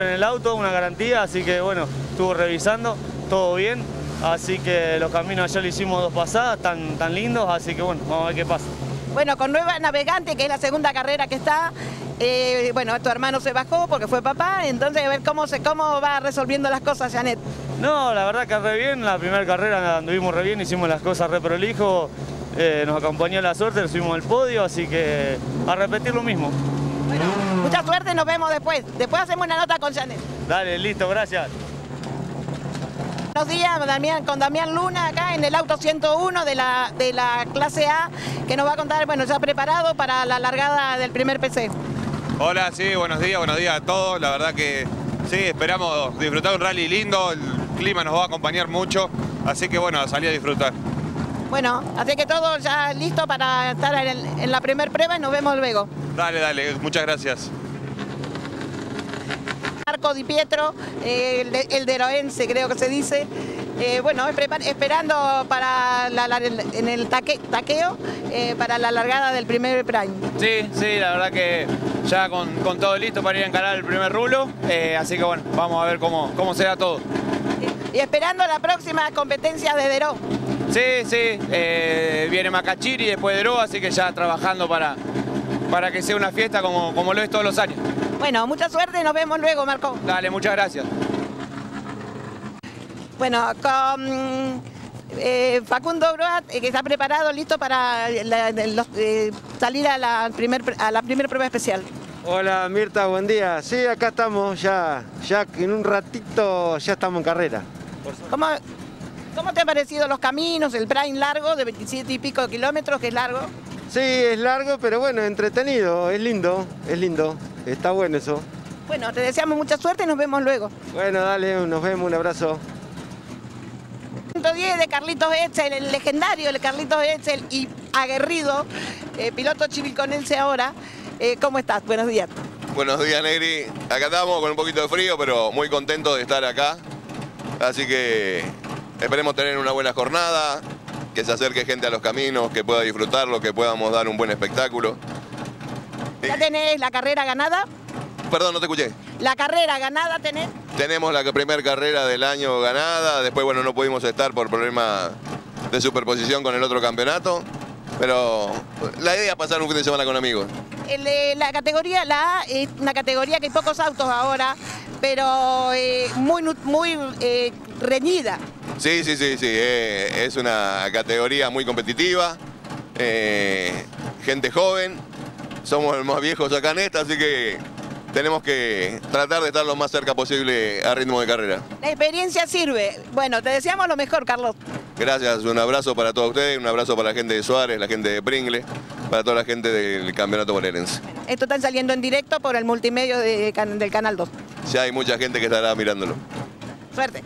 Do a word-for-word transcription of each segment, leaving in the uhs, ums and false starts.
En el auto, una garantía, así que bueno, estuvo revisando, todo bien. Así que los caminos ayer le hicimos dos pasadas, tan, tan lindos, así que bueno, vamos a ver qué pasa. Bueno, con Nueva Navegante, que es la segunda carrera que está, eh, bueno, tu hermano se bajó porque fue papá, entonces a ver cómo, se, cómo va resolviendo las cosas, Janet. No, la verdad que re bien, la primera carrera anduvimos re bien, hicimos las cosas re prolijo, eh, nos acompañó la suerte, subimos al podio, así que a repetir lo mismo. Bueno, mucha suerte, nos vemos después. Después hacemos una nota con Janet. Dale, listo, gracias. Buenos días, Damián, con Damián Luna acá en el auto ciento uno de la, de la clase A, que nos va a contar, bueno, ya preparado para la largada del primer P C. Hola, sí, buenos días, buenos días a todos. La verdad que sí, esperamos disfrutar un rally lindo, el clima nos va a acompañar mucho, así que bueno, a salir a disfrutar. Bueno, así que todo ya listo para estar en, en la primer prueba y nos vemos luego. Dale, dale, muchas gracias. Marco Di Pietro, eh, el, de, el de Eroense creo que se dice, eh, bueno, esperando para la, la, en el taque, taqueo eh, para la largada del primer Prime. Sí, sí, la verdad que ya con, con todo listo para ir a encarar el primer rulo, eh, así que bueno, vamos a ver cómo, cómo se da todo. Y, y esperando la próxima competencia de Deró. Sí, sí, eh, viene Macachiri después Deró, así que ya trabajando para, para que sea una fiesta como, como lo es todos los años. Bueno, mucha suerte y nos vemos luego, Marco. Dale, muchas gracias. Bueno, con eh, Facundo Broat, eh, que está preparado, listo para la, los, eh, salir a la, primer, a la primera prueba especial. Hola Mirta, buen día. Sí, acá estamos, ya, ya en un ratito ya estamos en carrera. ¿Cómo, cómo te han parecido los caminos, el Prime largo de veintisiete y pico kilómetros, que es largo? Sí, es largo, pero bueno, entretenido, es lindo, es lindo. Está bueno eso. Bueno, te deseamos mucha suerte y nos vemos luego. Bueno, dale, nos vemos, un abrazo. ciento diez de Carlitos Etzel, el legendario el Carlitos Etzel y aguerrido, eh, piloto chivilconense ahora. Eh, ¿Cómo estás? Buenos días. Buenos días, Negri. Acá estamos con un poquito de frío, pero muy contentos de estar acá. Así que esperemos tener una buena jornada, que se acerque gente a los caminos, que pueda disfrutarlo, que podamos dar un buen espectáculo. ¿Ya tenés la carrera ganada? Perdón, no te escuché. ¿La carrera ganada tenés? Tenemos la primera carrera del año ganada, después bueno, no pudimos estar por problemas de superposición con el otro campeonato, pero la idea es pasar un fin de semana con amigos. El, eh, la categoría, la A, es una categoría que hay pocos autos ahora, pero eh, muy, muy eh, reñida. Sí, sí, sí, sí, eh, es una categoría muy competitiva, eh, gente joven. Somos los más viejos acá en esta, así que tenemos que tratar de estar lo más cerca posible a ritmo de carrera. La experiencia sirve. Bueno, te deseamos lo mejor, Carlos. Gracias, un abrazo para todos ustedes, un abrazo para la gente de Suárez, la gente de Pringle, para toda la gente del campeonato bonaerense. Bueno, esto está saliendo en directo por el multimedio de, del Canal dos. Ya hay mucha gente que estará mirándolo. Suerte.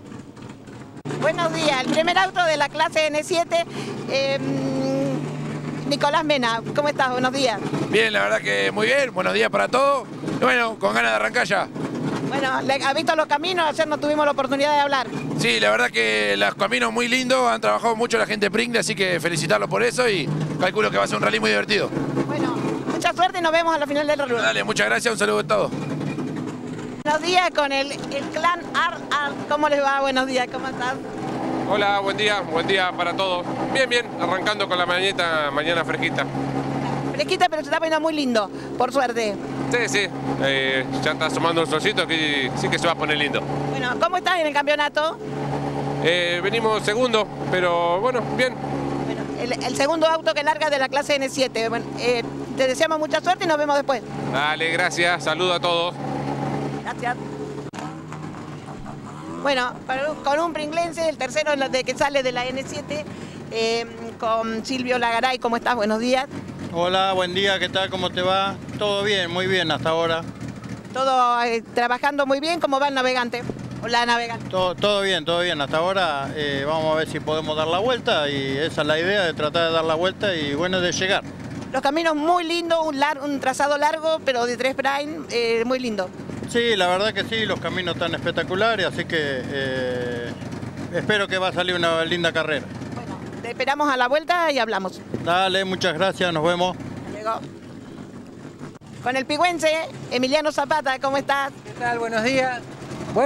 Buenos días, el primer auto de la clase N siete. Eh, Nicolás Mena, ¿cómo estás? Buenos días. Bien, la verdad que muy bien, buenos días para todos. Y bueno, con ganas de arrancar ya. Bueno, ¿has visto los caminos? Ayer no tuvimos la oportunidad de hablar. Sí, la verdad que los caminos muy lindos, han trabajado mucho la gente de Pringle, así que felicitarlos por eso y calculo que va a ser un rally muy divertido. Bueno, mucha suerte y nos vemos a la final del rally. Dale, muchas gracias, un saludo a todos. Buenos días con el, el clan Art Art. ¿Cómo les va? Buenos días, ¿cómo estás? Hola, buen día, buen día para todos. Bien, bien, arrancando con la mañanita, mañana fresquita. Fresquita, pero se está poniendo muy lindo, por suerte. Sí, sí, eh, ya está asomando el solcito, que sí que se va a poner lindo. Bueno, ¿cómo estás en el campeonato? Eh, venimos segundo, pero bueno, bien. Bueno, el, el segundo auto que larga de la clase N siete. Bueno, eh, te deseamos mucha suerte y nos vemos después. Dale, gracias, saludo a todos. Gracias. Bueno, con un pringlense, el tercero de que sale de la N siete, eh, con Silvio Lagaray. ¿Cómo estás? Buenos días. Hola, buen día, ¿qué tal? ¿Cómo te va? Todo bien, muy bien hasta ahora. Todo eh, trabajando muy bien. ¿Cómo va el navegante? Hola, navegante. Todo, todo bien, todo bien. Hasta ahora eh, vamos a ver si podemos dar la vuelta y esa es la idea, de tratar de dar la vuelta y bueno, de llegar. Los caminos muy lindos, un, lar un trazado largo, pero de tres Prime, eh, muy lindo. Sí, la verdad que sí, los caminos están espectaculares, así que eh, espero que va a salir una linda carrera. Bueno, te esperamos a la vuelta y hablamos. Dale, muchas gracias, nos vemos. Llegó. Con el pigüense, Emiliano Zapata, ¿cómo estás? tal? Buenos días.